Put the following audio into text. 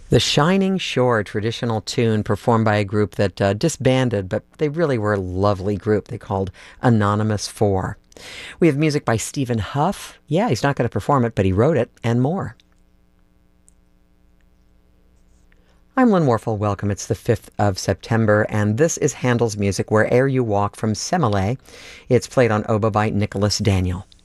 The Shining Shore, traditional tune performed by a group that disbanded, but they really were a lovely group. They called Anonymous Four. We have music by Stephen Huff. Yeah, he's not going to perform it, but he wrote it, and more. I'm Lynn Warfel. Welcome. It's the 5th of September, and this is Handel's music, Where'er You Walk from Semele. It's played on oboe by Nicholas Daniel.